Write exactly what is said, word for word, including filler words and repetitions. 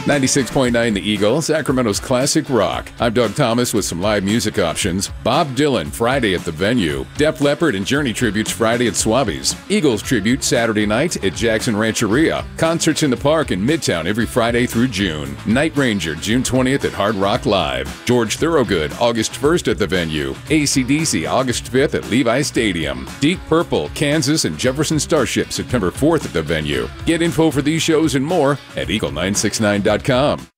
ninety-six point nine The Eagle, Sacramento's classic rock. I'm Doug Thomas with some live music options. Bob Dylan, Friday at the Venue. Def Leppard and Journey tributes Friday at Swabby's. Eagles tribute Saturday night at Jackson Rancheria. Concerts in the Park in Midtown every Friday through June. Night Ranger, June twentieth at Hard Rock Live. George Thorogood, August first at the Venue. A C D C, August fifth at Levi Stadium. Deep Purple, Kansas and Jefferson Starship, September fourth at the Venue. Get info for these shows and more at eagle nine six nine dot com.